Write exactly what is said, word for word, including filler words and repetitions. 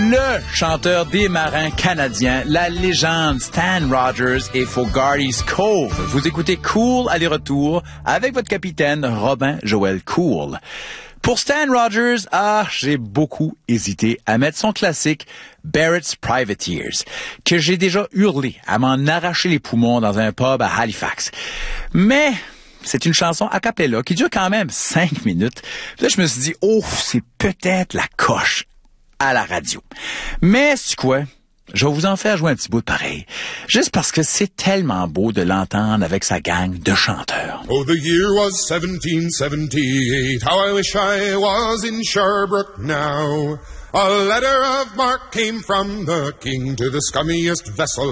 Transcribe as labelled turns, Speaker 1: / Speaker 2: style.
Speaker 1: Le chanteur des marins canadiens, la légende Stan Rogers et Fogarty's Cove. Vous écoutez Cool aller-retour avec votre capitaine Robin Joël Cool. Pour Stan Rogers, ah, j'ai beaucoup hésité à mettre son classique Barrett's Privateers, que j'ai déjà hurlé à m'en arracher les poumons dans un pub à Halifax. Mais c'est une chanson a cappella qui dure quand même cinq minutes. Puis là, je me suis dit, oh, c'est peut-être la coche à la radio. Mais c'est quoi? Je vais vous en faire jouer un petit bout de pareil. Juste parce que c'est tellement beau de l'entendre avec sa gang de chanteurs.
Speaker 2: Oh, the year was seventeen seventy-eight. How I wish I was in Sherbrooke now. A letter of marque came from the king to the scummiest vessel